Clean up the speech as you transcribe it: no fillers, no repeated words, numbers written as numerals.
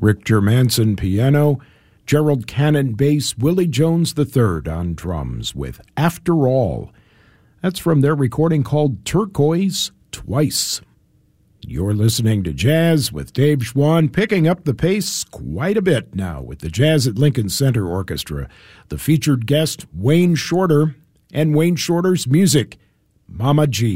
Rick Germanson piano, Gerald Cannon bass, Willie Jones III on drums with After All. That's from their recording called Turquoise Twice. You're listening to Jazz with Dave Schwann, picking up the pace quite a bit now with the Jazz at Lincoln Center Orchestra. The featured guest, Wayne Shorter, and Wayne Shorter's music, Mama G.